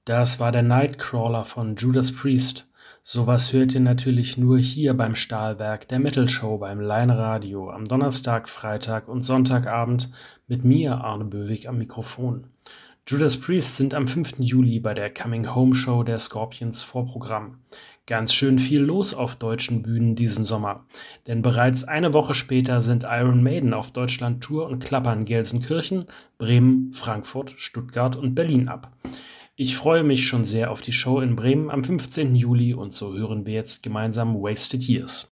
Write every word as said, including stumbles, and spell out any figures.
Das war der Nightcrawler von Judas Priest. Sowas hört ihr natürlich nur hier beim Stahlwerk, der Metal Show beim Line Radio am Donnerstag, Freitag und Sonntagabend mit mir, Arne Böwig, am Mikrofon. Judas Priest sind am fünften Juli bei der Coming Home Show der Scorpions vor Programm. Ganz schön viel los auf deutschen Bühnen diesen Sommer. Denn bereits eine Woche später sind Iron Maiden auf Deutschland-Tour und klappern Gelsenkirchen, Bremen, Frankfurt, Stuttgart und Berlin ab. Ich freue mich schon sehr auf die Show in Bremen am fünfzehnten Juli und so hören wir jetzt gemeinsam Wasted Years.